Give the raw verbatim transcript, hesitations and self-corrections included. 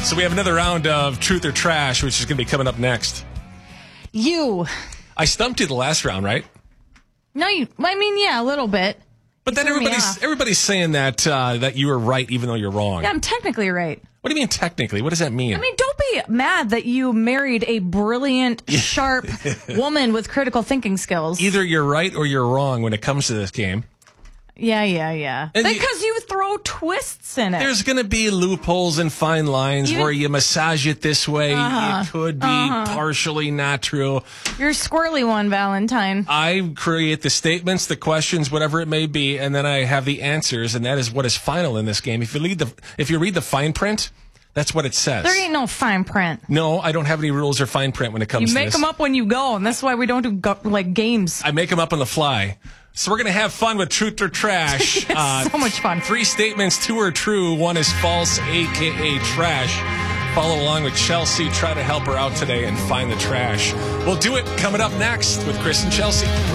So we have another round of Truth or Trash, which is going to be coming up next. You. I stumped you the last round, right? No, you. I mean, yeah, a little bit. But then threw me everybody's off. everybody's saying that uh, that you were right, even though you're wrong. Yeah, I'm technically right. What do you mean technically? What does that mean? I mean, don't be mad that you married a brilliant, sharp woman with critical thinking skills. Either you're right or you're wrong when it comes to this game. Yeah, yeah, yeah. And you- Because you throw twists in it. There's going to be loopholes and fine lines Even- where you massage it this way. Uh-huh. It could be Uh-huh. partially not true. You're a squirrely one, Valentine. I create the statements, the questions, whatever it may be, and then I have the answers, and that is what is final in this game. If you read the if you read the fine print, that's what it says. There ain't no fine print. No, I don't have any rules or fine print when it comes You to make this. them up when you go, and that's why we don't do go- like games. I make them up on the fly. So we're going to have fun with Truth or Trash. Uh, so much fun. Three statements, two are true, one is false, a k a trash. Follow along with Chelsea. Try to help her out today and find the trash. We'll do it coming up next with Chris and Chelsea.